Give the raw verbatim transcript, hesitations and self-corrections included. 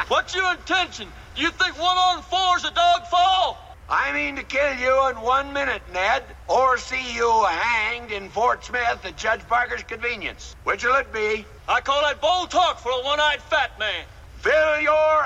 What's your intention? Do you think one on four's a dog fall? I mean to kill you in one minute, Ned, or see you hanged in Fort Smith at Judge Parker's convenience. Which'll it be? I call that bold talk for a one-eyed fat man. Fill your